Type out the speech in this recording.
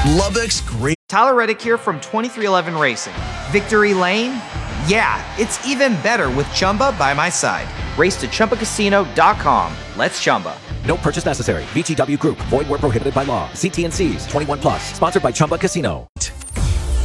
Lubbock's great. Tyler Reddick here from 2311 Racing. Victory Lane? Yeah, it's even better with Chumba by my side. Race to ChumbaCasino.com. Let's Chumba. No purchase necessary. VGW Group. Void where prohibited by law. See T&Cs. 21+. Sponsored by Chumba Casino.